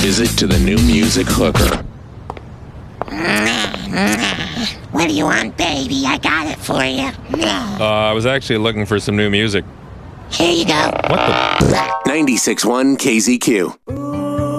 visit to the New Music Hooker. What do you want, baby? I got it for you. I was actually looking for some new music. Here you go. What the? 96.1 KZQ.